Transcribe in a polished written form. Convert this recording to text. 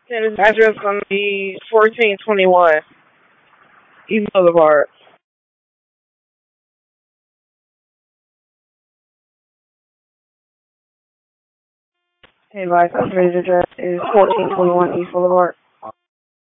And his address is gonna be 1421 East Boulevard. Hey, Vice, that's ready address is 1421 East Boulevard.